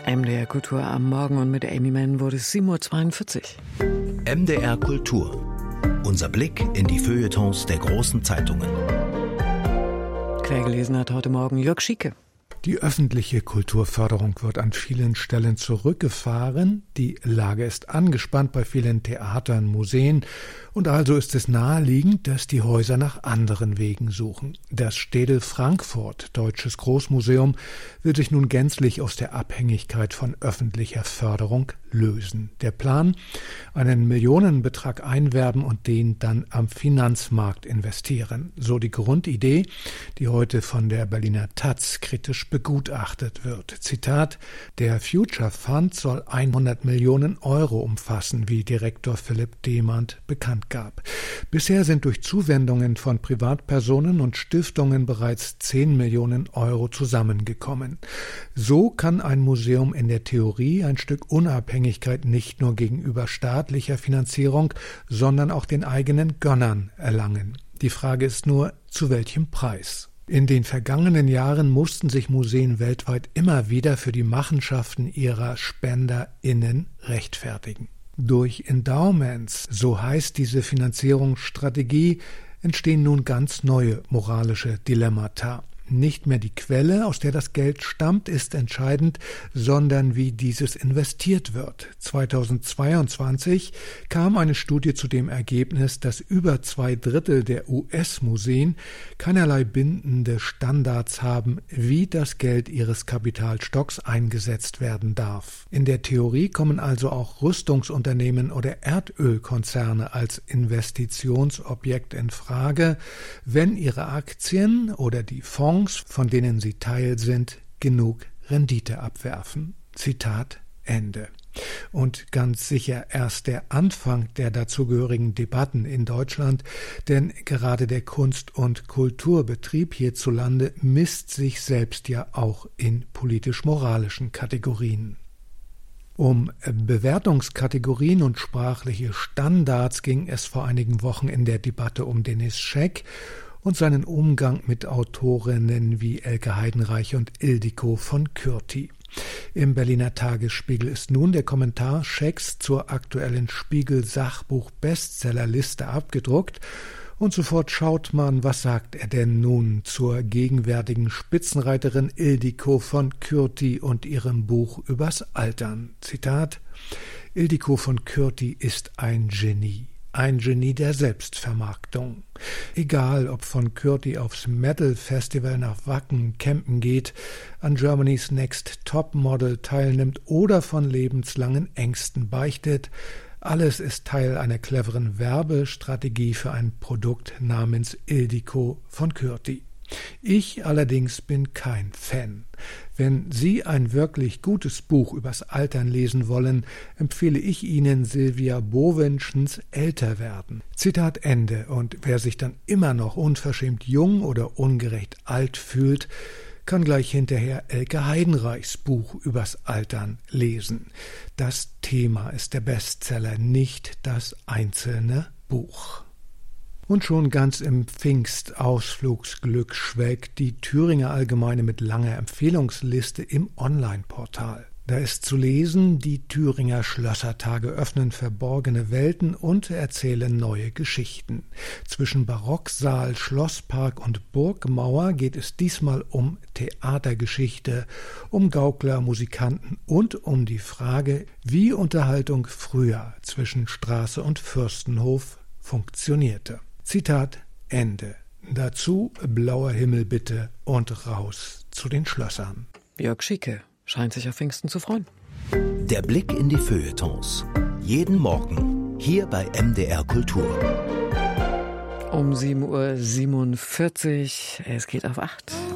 MDR Kultur am Morgen und mit Amy Mann wurde es 7.42 Uhr. MDR Kultur. Unser Blick in die Feuilletons der großen Zeitungen. Quergelesen hat heute Morgen Jörg Schieke. Die öffentliche Kulturförderung wird an vielen Stellen zurückgefahren. Die Lage ist angespannt bei vielen Theatern, Museen. Und also ist es naheliegend, dass die Häuser nach anderen Wegen suchen. Das Städel Frankfurt, Deutsches Großmuseum, will sich nun gänzlich aus der Abhängigkeit von öffentlicher Förderung lösen. Der Plan: einen Millionenbetrag einwerben und den dann am Finanzmarkt investieren. So die Grundidee, die heute von der Berliner Taz kritisch begutachtet wird. Zitat: Der Future Fund soll 100 Millionen Euro umfassen, wie Direktor Philipp Demand bekannt gab. Bisher sind durch Zuwendungen von Privatpersonen und Stiftungen bereits 10 Millionen Euro zusammengekommen. So kann ein Museum in der Theorie ein Stück Unabhängigkeit nicht nur gegenüber staatlicher Finanzierung, sondern auch den eigenen Gönnern erlangen. Die Frage ist nur, zu welchem Preis? In den vergangenen Jahren mussten sich Museen weltweit immer wieder für die Machenschaften ihrer SpenderInnen rechtfertigen. Durch Endowments, so heißt diese Finanzierungsstrategie, entstehen nun ganz neue moralische Dilemmata. Nicht mehr die Quelle, aus der das Geld stammt, ist entscheidend, sondern wie dieses investiert wird. 2022 kam eine Studie zu dem Ergebnis, dass über 2/3 der US-Museen keinerlei bindende Standards haben, wie das Geld ihres Kapitalstocks eingesetzt werden darf. In der Theorie kommen also auch Rüstungsunternehmen oder Erdölkonzerne als Investitionsobjekt in Frage, wenn ihre Aktien oder die Fonds, von denen sie Teil sind, genug Rendite abwerfen. Zitat Ende. Und ganz sicher erst der Anfang der dazugehörigen Debatten in Deutschland, denn gerade der Kunst- und Kulturbetrieb hierzulande misst sich selbst ja auch in politisch-moralischen Kategorien. Um Bewertungskategorien und sprachliche Standards ging es vor einigen Wochen in der Debatte um Denis Scheck und seinen Umgang mit Autorinnen wie Elke Heidenreich und Ildiko von Kürti. Im Berliner Tagesspiegel ist nun der Kommentar Schecks zur aktuellen Spiegel-Sachbuch-Bestsellerliste abgedruckt und sofort schaut man, was sagt er denn nun zur gegenwärtigen Spitzenreiterin Ildiko von Kürti und ihrem Buch übers Altern. Zitat: Ildiko von Kürti ist ein Genie. Ein Genie der Selbstvermarktung. Egal, ob von Kürti aufs Metal-Festival nach Wacken campen geht, an Germany's Next Topmodel teilnimmt oder von lebenslangen Ängsten beichtet, alles ist Teil einer cleveren Werbestrategie für ein Produkt namens Ildiko von Kürti. Ich allerdings bin kein Fan. Wenn Sie ein wirklich gutes Buch übers Altern lesen wollen, empfehle ich Ihnen Silvia Bovenschens Älterwerden. Zitat Ende. Und wer sich dann immer noch unverschämt jung oder ungerecht alt fühlt, kann gleich hinterher Elke Heidenreichs Buch übers Altern lesen. Das Thema ist der Bestseller, nicht das einzelne Buch. Und schon ganz im Pfingstausflugsglück schwelgt die Thüringer Allgemeine mit langer Empfehlungsliste im Online-Portal. Da ist zu lesen: Die Thüringer Schlössertage öffnen verborgene Welten und erzählen neue Geschichten. Zwischen Barocksaal, Schlosspark und Burgmauer geht es diesmal um Theatergeschichte, um Gaukler, Musikanten und um die Frage, wie Unterhaltung früher zwischen Straße und Fürstenhof funktionierte. Zitat Ende. Dazu blauer Himmel bitte und raus zu den Schlössern. Jörg Schieke scheint sich auf Pfingsten zu freuen. Der Blick in die Feuilletons. Jeden Morgen hier bei MDR Kultur. Um 7.47 Uhr. Es geht auf 8.